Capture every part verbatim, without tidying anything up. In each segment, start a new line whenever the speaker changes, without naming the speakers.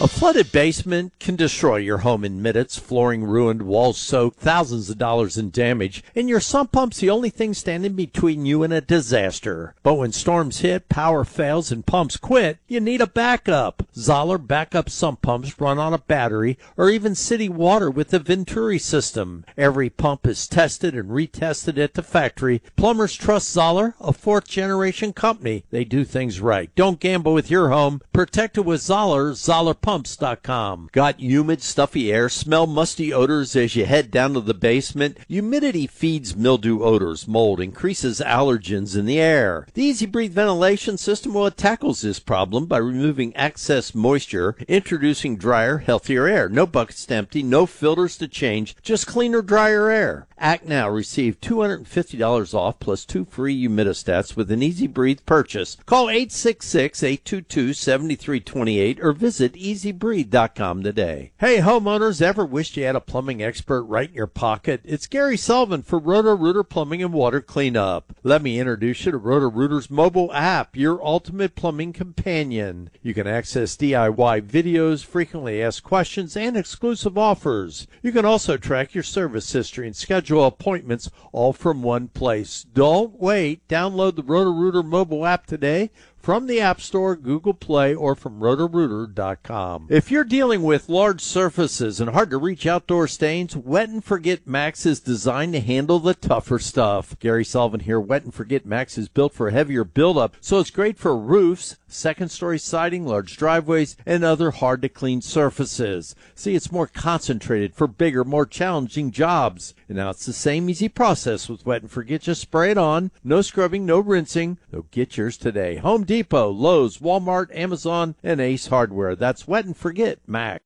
A flooded basement can destroy your home in minutes, flooring ruined, walls soaked, thousands of dollars in damage, and your sump pump's the only thing standing between you and a disaster. But when storms hit, power fails, and pumps quit, you need a backup. Zoller backup sump pumps run on a battery or even city water with the Venturi system. Every pump is tested and retested at the factory. Plumbers trust Zoller, a fourth-generation company. They do things right. Don't gamble with your home. Protect it with Zoller, Zoller Pumps dot com. Got humid, stuffy air? Smell musty odors as you head down to the basement? Humidity feeds mildew odors. Mold increases allergens in the air. The Easy Breathe ventilation system, well, it tackles this problem by removing excess moisture, introducing drier, healthier air. No buckets to empty, no filters to change, just cleaner, drier air. Act now. Receive two hundred fifty dollars off plus two free humidistats with an Easy Breathe purchase. Call eight six six, eight two two, seven three two eight or visit easy breathe dot com today. Hey, homeowners, ever wished you had a plumbing expert right in your pocket? It's Gary Sullivan for Roto-Rooter Plumbing and Water Cleanup. Let me introduce you to Roto-Rooter's mobile app, your ultimate plumbing companion. You can access D I Y videos, frequently asked questions, and exclusive offers. You can also track your service history and schedule appointments all from one place. Don't wait. Download the Roto-Rooter mobile app today from the App Store, Google Play, or from roto rooter dot com. If you're dealing with large surfaces and hard-to-reach outdoor stains, Wet and Forget Max is designed to handle the tougher stuff. Gary Sullivan here. Wet and Forget Max is built for heavier buildup, so it's great for roofs, second-story siding, large driveways, and other hard-to-clean surfaces. See, it's more concentrated for bigger, more challenging jobs. And now it's the same easy process with Wet and Forget. Just spray it on. No scrubbing, no rinsing. So get yours today. Home Depot, Lowe's, Walmart, Amazon, and Ace Hardware. That's Wet and Forget Max.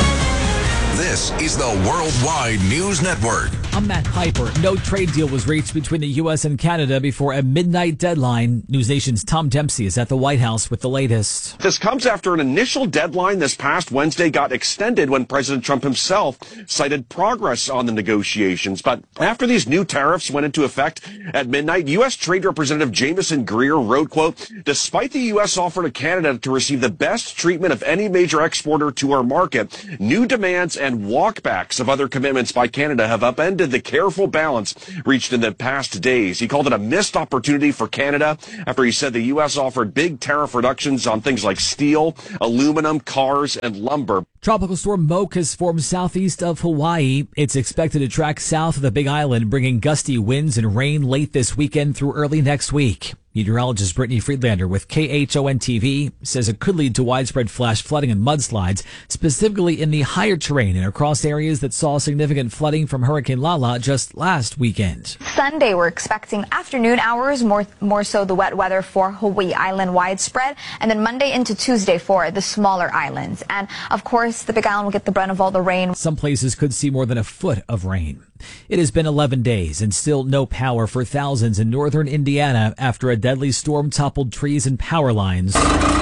This is the Worldwide News Network.
I'm Matt Piper. No trade deal was reached between the U S and Canada before a midnight deadline. News Nation's Tom Dempsey is at the White House with the latest.
This comes after an initial deadline this past Wednesday got extended when President Trump himself cited progress on the negotiations. But after these new tariffs went into effect at midnight, U S. Trade Representative Jameson Greer wrote, quote, despite the U S offer to Canada to receive the best treatment of any major exporter to our market, new demands and walkbacks of other commitments by Canada have upended the careful balance reached in the past days. He called it a missed opportunity for Canada after he said the U S offered big tariff reductions on things like steel, aluminum, cars, and lumber.
Tropical storm Moke has formed southeast of Hawaii. It's expected to track south of the Big Island, bringing gusty winds and rain late this weekend through early next week. Meteorologist Brittany Friedlander with K H O N T V says it could lead to widespread flash flooding and mudslides, specifically in the higher terrain and across areas that saw significant flooding from Hurricane Lala just last weekend.
Sunday, we're expecting afternoon hours, more more so the wet weather for Hawaii Island widespread, and then Monday into Tuesday for the smaller islands. And, of course, the Big Island will get the brunt of all the rain.
Some places could see more than a foot of rain. It has been eleven days and still no power for thousands in northern Indiana after a deadly storm toppled trees and power lines.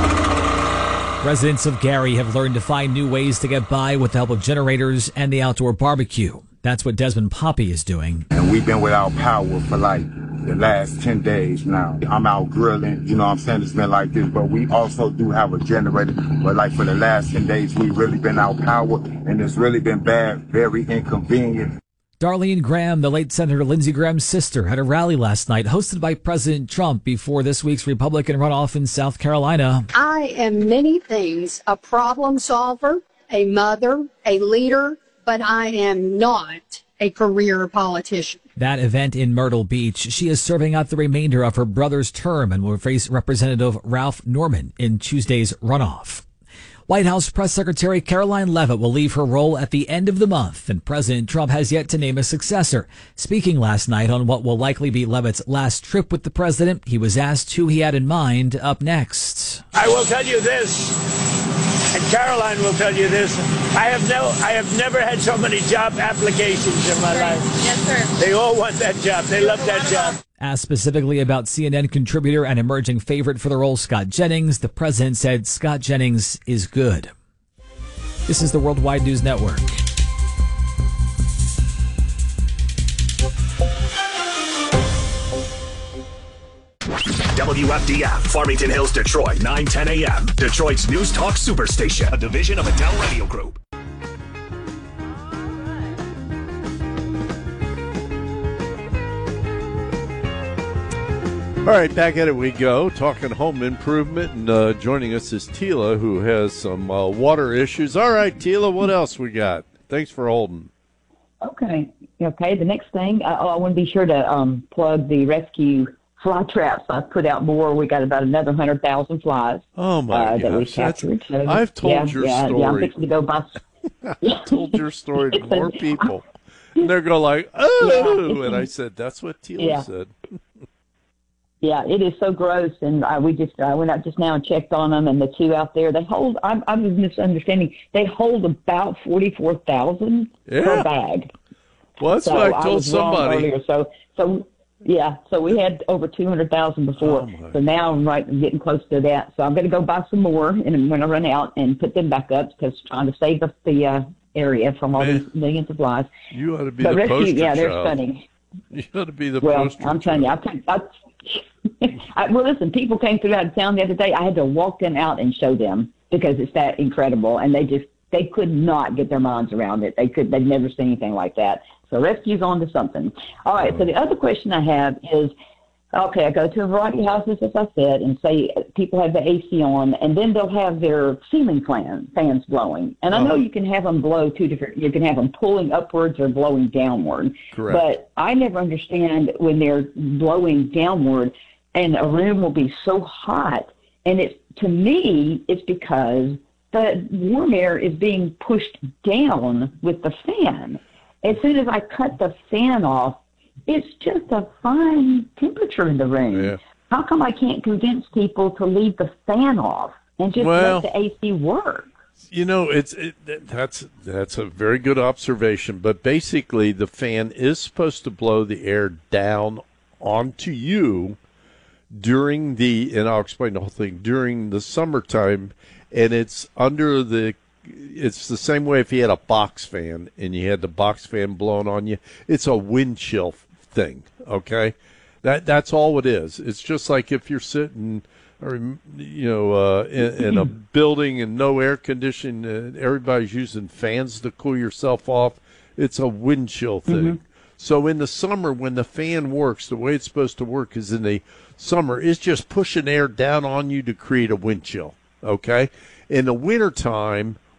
Residents of Gary have learned to find new ways to get by with the help of generators and the outdoor barbecue. That's what Desmond Poppy is doing.
And we've been without power for like the last ten days now. I'm out grilling, you know what I'm saying? It's been like this, but we also do have a generator. But like for the last ten days, we've really been out power, and it's really been bad, very inconvenient.
Darlene Graham, the late Senator Lindsey Graham's sister, had a rally last night hosted by President Trump before this week's Republican runoff in South Carolina.
I am many things, a problem solver, a mother, a leader, but I am not a career politician.
That event in Myrtle Beach, she is serving out the remainder of her brother's term and will face Representative Ralph Norman in Tuesday's runoff. White House Press Secretary Caroline Leavitt will leave her role at the end of the month, and President Trump has yet to name a successor. Speaking last night on what will likely be Leavitt's last trip with the president, he was asked who he had in mind up next.
I will tell you this, and Caroline will tell you this. I have no, I have never had so many job applications in my life.
Yes, sir.
They all want that job. They love that job.
Asked specifically about C N N contributor and emerging favorite for the role Scott Jennings, the president said Scott Jennings is good. This is the Worldwide News Network.
W
W F D F, Farmington Hills, Detroit, nine ten a.m. Detroit's News Talk Superstation, a division of Adele Radio Group.
All right, back at it we go, talking home improvement, and uh, joining us is Tila, who has some uh, water issues. All right, Tila, what else we got? Thanks for holding.
Okay. Okay. The next thing, uh, oh, I want to be sure to um, plug the rescue fly traps. I put out more. We got about another hundred thousand flies.
Oh my
uh,
gosh!
That we captured. So,
I've told
yeah,
your
yeah,
story.
Yeah, I'm fixing to go buy.
I've told your story to more people, and they're going like, "Oh!" Yeah, and I said, "That's what Tila
yeah.
said."
Yeah, it is so gross, and uh, we just I went out just now and checked on them, and the two out there, they hold. I'm, I'm misunderstanding. They hold about forty-four thousand
yeah.
per bag.
Well, that's
so
what I told
I was
somebody.
Earlier. So, so yeah, so we had over two hundred thousand before.
Oh
so now I'm right, I'm getting close to that. So I'm going to go buy some more, and when I run out, and put them back up because trying to save the, the uh, area from all
Man,
these millions of flies.
You ought to be
but
the
rescue,
poster
yeah, they're
child.
stunning.
You ought to be the
well,
poster
I'm telling you,
child.
I, I, I, well, listen, people came through out of town the other day. I had to walk them out and show them because it's that incredible, and they just they could not get their minds around it. They could they'd never seen anything like that. So rescue's on to something. All right. So the other question I have is, okay, I go to a variety of houses, as I said, and say people have the A C on, and then they'll have their ceiling fan, fans blowing. And I know you can have them blow two different, you can have them pulling upwards or blowing downward.
Correct.
But I never understand when they're blowing downward and a room will be so hot. And it's, to me, it's because the warm air is being pushed down with the fan. As soon as I cut the fan off, it's just a fine temperature in the room.
Yeah.
How come I can't convince people to leave the fan off and just
Well,
let the A C work?
You know, it's it, that's that's a very good observation. But basically, the fan is supposed to blow the air down onto you during the, and I'll explain the whole thing, during the summertime, and it's under the, it's the same way if you had a box fan and you had the box fan blowing on you. It's a wind chill thing, okay? That that's all it is. It's just like if you're sitting, or you know, uh, in, in a building and no air conditioning, and everybody's using fans to cool yourself off. It's a wind chill thing.
Mm-hmm.
So in the summer, when the fan works, the way it's supposed to work is in the summer, it's just pushing air down on you to create a wind chill, okay? In the wintertime,